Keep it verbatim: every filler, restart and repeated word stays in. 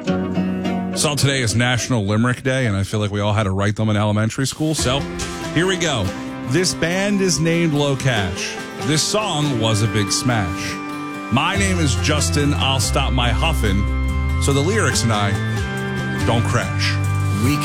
So today is National Limerick Day, and I feel like we all had to write them in elementary school. So here we go. This band is named Locash. This song was a big smash. My name is Justin. I'll stop my huffin', so the lyrics and I don't crash. We